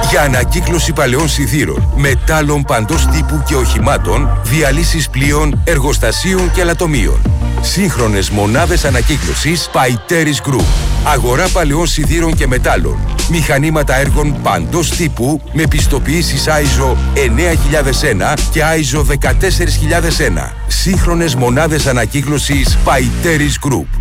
Για ανακύκλωση παλαιών σιδήρων, μετάλλων παντός τύπου και οχημάτων, διαλύσεις πλοίων, εργοστασίων και αλατομείων. Σύγχρονες μονάδες ανακύκλωσης Paiteris Group. Αγορά παλαιών σιδήρων και μετάλλων. Μηχανήματα έργων παντός τύπου με πιστοποιήσεις ISO 9001 και ISO 14001. Σύγχρονες μονάδες ανακύκλωσης Paiteris Group.